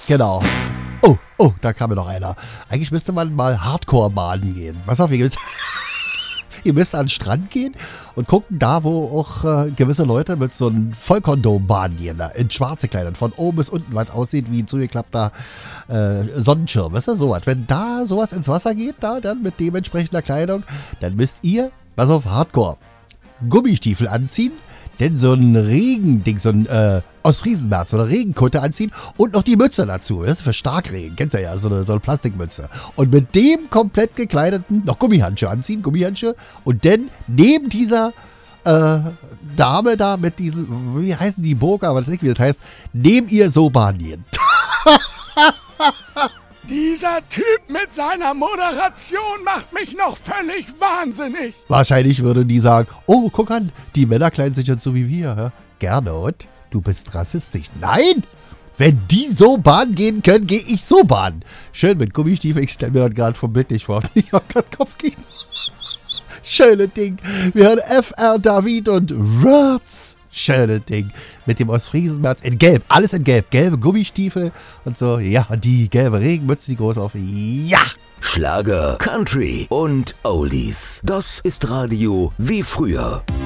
Genau. Oh, da kam mir noch einer. Eigentlich müsste man mal Hardcore baden gehen. Pass auf, ihr müsst an den Strand gehen und gucken da, wo auch gewisse Leute mit so einem Vollkondom baden gehen, da, in schwarze Kleidern, von oben bis unten, was aussieht wie ein zugeklappter Sonnenschirm, weißt du, sowas. Wenn da sowas ins Wasser geht, da dann mit dementsprechender Kleidung, dann müsst ihr, pass auf, Hardcore, Gummistiefel anziehen, denn so ein Regending, so ein Ostfriesenmärz, so eine Regenkutte anziehen und noch die Mütze dazu. Das ist für Starkregen, kennst du ja, so eine Plastikmütze. Und mit dem komplett gekleideten, noch Gummihandschuhe anziehen, Gummihandschuhe. Und dann neben dieser Dame da mit diesem, wie heißen die Burka, was weiß ich, wie das heißt, neben ihr so baden gehen. Dieser Typ mit seiner Moderation macht mich noch völlig wahnsinnig. Wahrscheinlich würden die sagen, oh, guck an, die Männer kleiden sich jetzt so wie wir. Ja? Gernot, du bist rassistisch. Nein! Wenn die so baden gehen können, gehe ich so baden. Schön mit Gummistiefeln. Ich stelle mir das gerade vom Bild nicht vor. Ich habe gerade Kopfkino. Schöne Ding. Wir hören FR David und Words. Schöne Ding. Mit dem Ostfriesenmärz in Gelb. Alles in Gelb. Gelbe Gummistiefel und so. Ja, und die gelbe Regenmütze, die groß auf. Ja! Schlager, Country und Oldies. Das ist Radio wie früher.